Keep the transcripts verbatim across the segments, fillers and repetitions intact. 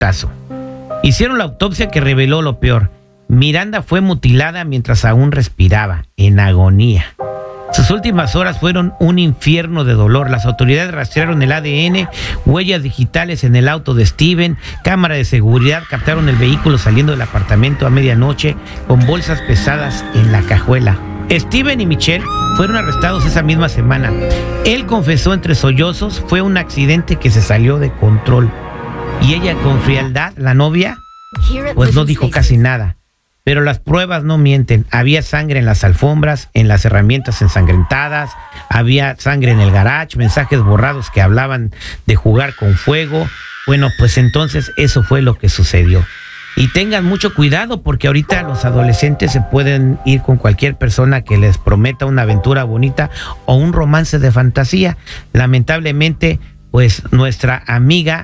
putazo. Hicieron la autopsia que reveló lo peor. Miranda fue mutilada mientras aún respiraba, en agonía. Sus últimas horas fueron un infierno de dolor. Las autoridades rastrearon el A D N, huellas digitales en el auto de Steven, cámara de seguridad captaron el vehículo saliendo del apartamento a medianoche con bolsas pesadas en la cajuela. Steven y Michelle fueron arrestados esa misma semana. Él confesó entre sollozos, fue un accidente que se salió de control. Y ella con frialdad, la novia, pues no dijo casi nada. Pero las pruebas no mienten. Había sangre en las alfombras, en las herramientas ensangrentadas, había sangre en el garage, mensajes borrados que hablaban de jugar con fuego. Bueno, pues entonces eso fue lo que sucedió. Y tengan mucho cuidado porque ahorita los adolescentes se pueden ir con cualquier persona que les prometa una aventura bonita o un romance de fantasía. Lamentablemente, pues nuestra amiga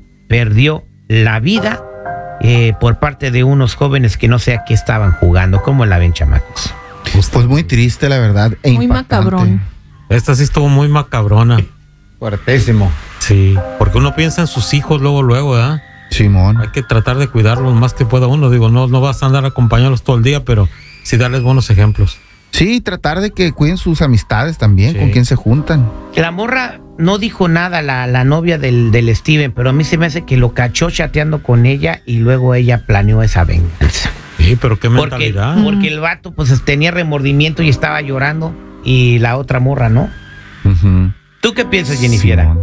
perdió la vida Eh, por parte de unos jóvenes que no sé a qué estaban jugando. ¿Cómo la ven, chamacos? Pues, pues muy triste, la verdad. E muy impactante. macabrón. Esta sí estuvo muy macabrona. Fuertísimo. Sí, porque uno piensa en sus hijos luego, luego, ¿verdad? Simón. Hay que tratar de cuidarlos más que pueda uno. Digo, no, no vas a andar acompañándolos todo el día, pero sí darles buenos ejemplos. Sí, tratar de que cuiden sus amistades también, Sí. con quien se juntan. La morra no dijo nada, la, la novia del, del Steven, pero a mí se me hace que lo cachó chateando con ella y luego ella planeó esa venganza. Sí, pero qué Porque, mentalidad. porque el vato pues tenía remordimiento y estaba llorando y la otra morra no. Uh-huh. ¿Tú qué piensas, Jennifer? Simón.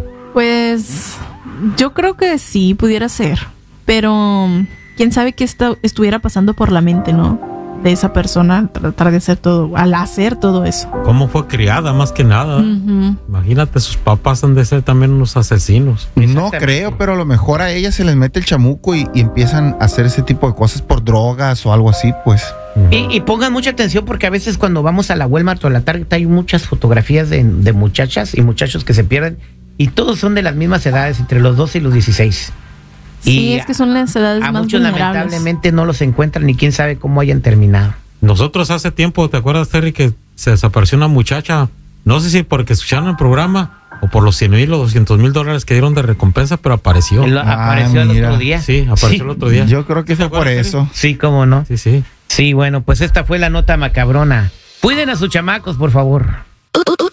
Pues yo creo que sí, pudiera ser. Pero quién sabe qué está, estuviera pasando por la mente, ¿no? De esa persona, tratar de hacer todo, al hacer todo eso. ¿Cómo fue criada más que nada? Uh-huh. Imagínate, sus papás han de ser también unos asesinos. No creo, pero a lo mejor a ella se les mete el chamuco y, y empiezan a hacer ese tipo de cosas por drogas o algo así, pues. Y, y pongan mucha atención porque a veces cuando vamos a la Walmart o a la Target hay muchas fotografías de, de muchachas y muchachos que se pierden y todos son de las mismas edades, entre los doce y los dieciséis. Sí, Y es que son las edades a más muchos vulnerables. lamentablemente no los encuentran ni quién sabe cómo hayan terminado. Nosotros hace tiempo, ¿te acuerdas, Terry, que se desapareció una muchacha? No sé si porque escucharon el programa o por los cien mil o doscientos mil dólares que dieron de recompensa, pero apareció. Él Ah, apareció el mira. otro día. Sí, apareció Sí. el otro día. Yo creo que fue por acuerdas, eso. Sí, cómo no. Sí, sí. Sí, bueno, pues esta fue la nota macabrona. Cuiden a sus chamacos, por favor.